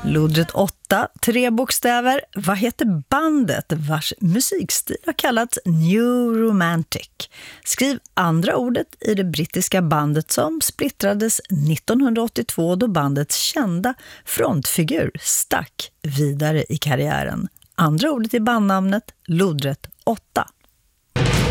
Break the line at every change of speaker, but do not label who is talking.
Lodret 8, 3 bokstäver. Vad heter bandet vars musikstil har kallats New Romantic? Skriv andra ordet i det brittiska bandet som splittrades 1982 då bandets kända frontfigur stack vidare i karriären. Andra ordet i bandnamnet Lodret 8.